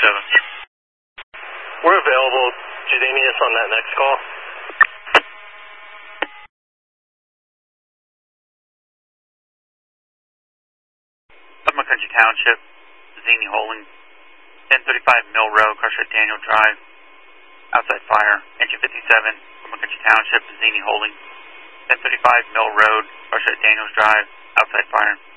We're available. Judanius on that next call. Upland Country Township, Zini Holding, 1035 Mill Road, Cartwright Daniel Drive, outside fire. Engine 57, Upland Country Township, Zini Holding, 1035 Mill Road, Cartwright Daniels Drive, outside fire.